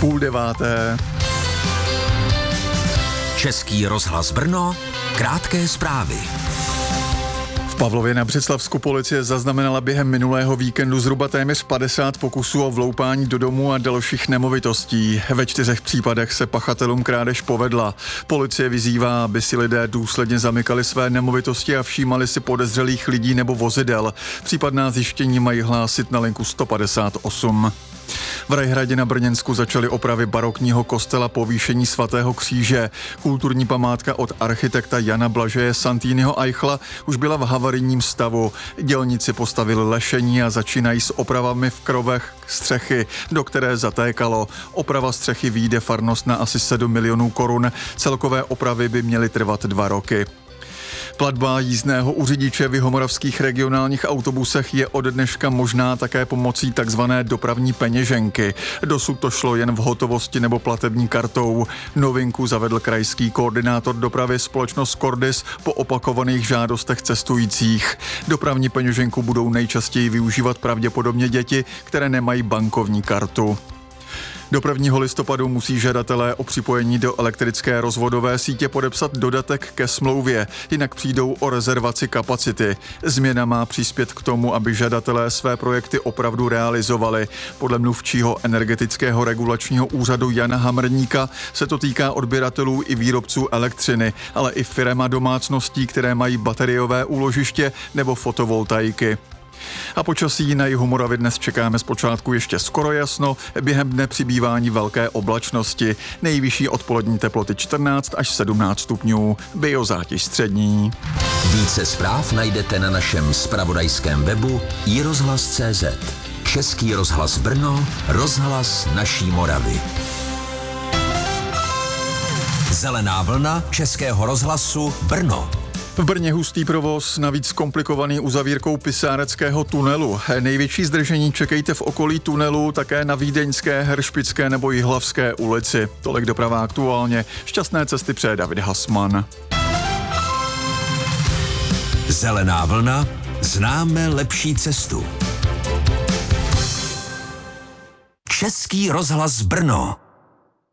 8:30. Český rozhlas Brno, krátké zprávy. V Pavlově na Břeclavsku policie zaznamenala během minulého víkendu zhruba téměř 50 pokusů o vloupání do domu a dalších nemovitostí. Ve 4 případech se pachatelům krádež povedla. Policie vyzývá, aby si lidé důsledně zamykali své nemovitosti a všímali si podezřelých lidí nebo vozidel. Případná zjištění mají hlásit na linku 158. V Rajhradě na Brněnsku začaly opravy barokního kostela Povýšení svatého kříže. Kulturní památka od architekta Jana Blažeje Santýnyho Eichla už byla v havarijním stavu. Dělníci postavili lešení a začínají s opravami v krovech střechy, do které zatékalo. Oprava střechy vyjde farnost na asi 7 milionů korun. Celkové opravy by měly trvat 2 roky. Platba jízdného u řidiče v jihomoravských regionálních autobusech je od dneška možná také pomocí takzvané dopravní peněženky. Dosud to šlo jen v hotovosti nebo platební kartou. Novinku zavedl krajský koordinátor dopravy společnost Cordis po opakovaných žádostech cestujících. Dopravní peněženku budou nejčastěji využívat pravděpodobně děti, které nemají bankovní kartu. Do 1. listopadu musí žadatelé o připojení do elektrické rozvodové sítě podepsat dodatek ke smlouvě, jinak přijdou o rezervaci kapacity. Změna má přispět k tomu, aby žadatelé své projekty opravdu realizovali. Podle mluvčího energetického regulačního úřadu Jana Hamrníka se to týká odběratelů i výrobců elektřiny, ale i firem a domácností, které mají bateriové úložiště nebo fotovoltaiky. A počasí na jihu Moravy dnes čekáme zpočátku ještě skoro jasno, během dne přibývání velké oblačnosti. Nejvyšší odpolední teploty 14 až 17 stupňů, biozátěž střední. Více zpráv najdete na našem zpravodajském webu iRozhlas.cz. Český rozhlas Brno, rozhlas naší Moravy. Zelená vlna Českého rozhlasu Brno. V Brně hustý provoz, navíc komplikovaný uzavírkou Pisáreckého tunelu. Největší zdržení čekejte v okolí tunelu, také na Vídeňské, Hršpické nebo Jihlavské ulici. Tolik doprava aktuálně. Šťastné cesty přeje David Hasman. Zelená vlna, známe lepší cestu. Český rozhlas Brno.